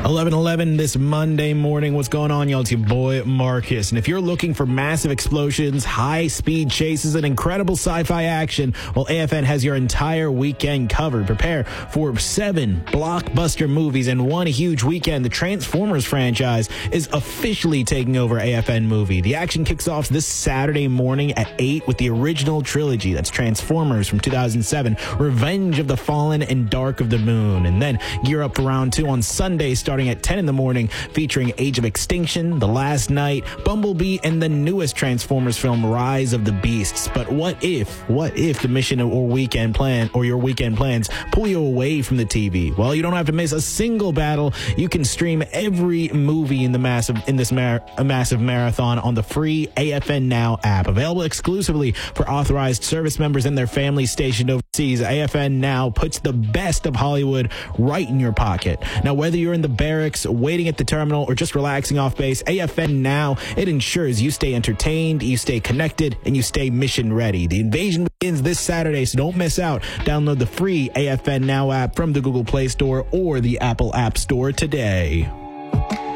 11:11 this Monday morning. What's going on, y'all? It's your boy Marcus. And if you're looking for massive explosions, high-speed chases, and incredible sci-fi action, well, AFN has your entire weekend covered. Prepare for 7 blockbuster movies in one huge weekend. The Transformers franchise is officially taking over AFN Movie. The action kicks off this Saturday morning at 8 with the original trilogy. That's Transformers from 2007, Revenge of the Fallen, and Dark of the Moon. And then gear up for round 2 on Sunday, starting at 10 in the morning, featuring Age of Extinction, The Last Knight, Bumblebee, and the newest Transformers film, Rise of the Beasts. But what if the mission or weekend plan or your weekend plans pull you away from the TV? Well, you don't have to miss a single battle. You can stream every movie in this massive marathon on the free AFN Now app, available exclusively for authorized service members and their families stationed overseas. AFN Now puts the best of Hollywood right in your pocket. Now, whether you're in the barracks, waiting at the terminal, or just relaxing off base, AFN Now, it ensures you stay entertained, you stay connected, and you stay mission ready. The invasion begins this Saturday, so don't miss out. Download the free AFN Now app from the Google Play Store or the Apple App Store today.